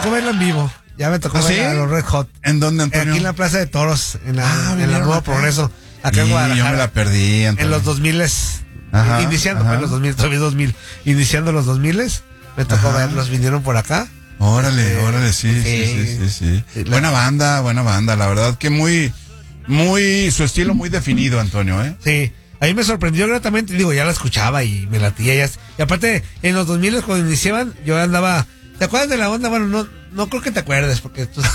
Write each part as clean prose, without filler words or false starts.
tocó verla en vivo. Ya me tocó ver a los Red Hot. ¿En dónde, Antonio? Aquí en la Plaza de Toros, en la Nuevo Progreso, acá en Guadalajara. Yo me la perdí, Antonio. En los 2000s, iniciando en los 2000, iniciando los 2000s, me tocó verlos, vinieron por acá. Órale, sí. Buena banda, la verdad que muy, su estilo muy definido, Antonio, ¿eh? Sí. A mí me sorprendió gratamente, digo, ya la escuchaba y me latía. Y aparte, en los 2000 cuando iniciaban, yo andaba... ¿Te acuerdas de la onda? Bueno, no creo que te acuerdes, porque tú...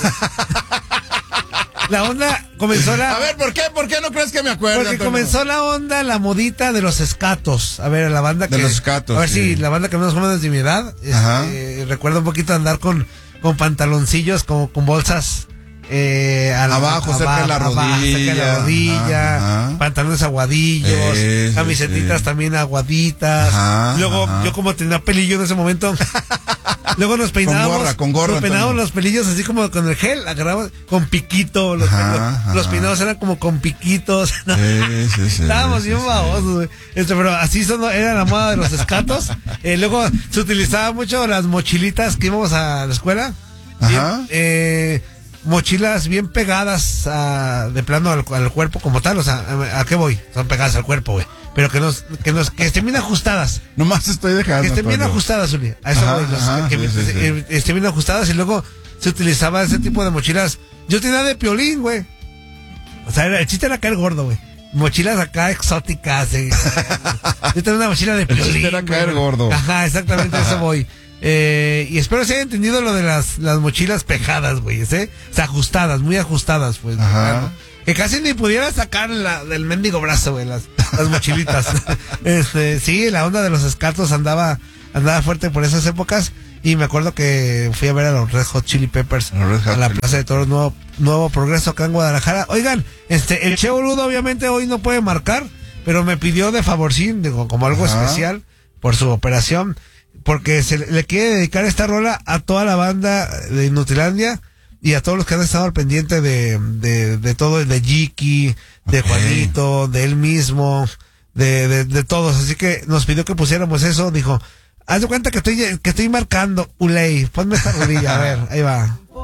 La onda comenzó la... A ver, ¿por qué no crees que me acuerdo, Porque Antonio? comenzó la onda, la modita de los escatos. A ver, la banda que... De los escatos, a ver si la banda que menos jóvenes de mi edad. Recuerdo un poquito andar con pantaloncillos, como con bolsas... abajo, cerca de la rodilla, pantalones aguadillos, camisetitas también aguaditas. Luego, yo como tenía pelillo en ese momento, luego nos peinábamos, con gorra, nos peinábamos los pelillos así como con el gel, agarramos con piquito, los peinados eran como con piquitos. ¿No? Estábamos bien babosos, güey. Pero así era la moda de los escatos. Luego se utilizaba mucho las mochilitas que íbamos a la escuela. Mochilas bien pegadas de plano al cuerpo como tal, o sea, ¿a qué voy? Son pegadas al cuerpo, güey, pero que estén bien ajustadas. Nomás estoy dejando. Que estén bien ajustadas, Uli. A eso voy, estén bien ajustadas. Y luego se utilizaba ese tipo de mochilas. Yo tenía de Piolín, güey. O sea, el chiste era caer gordo, güey. Mochilas acá exóticas. Yo tenía una mochila de Piolín. El chiste era caer gordo. Ajá, exactamente, a eso voy. Y espero se haya entendido lo de las mochilas pegadas, güey, ¿eh? O sea, ajustadas, muy ajustadas, pues. Bueno, que casi ni pudiera sacar del mendigo brazo, güey, las mochilitas. Sí, la onda de los escatos andaba fuerte por esas épocas. Y me acuerdo que fui a ver a los Red Hot Chili Peppers a la Plaza de Toros Nuevo Progreso acá en Guadalajara. Oigan, el Che Boludo obviamente hoy no puede marcar, pero me pidió de favorcín, digo, como algo especial por su operación. Porque se le quiere dedicar esta rola a toda la banda de Inutilandia y a todos los que han estado al pendiente de todo, de Jiki, de Juanito, de él mismo, de todos. Así que nos pidió que pusiéramos eso. Dijo, haz de cuenta que estoy marcando, Uley, ponme esta rodilla, a ver, ahí va.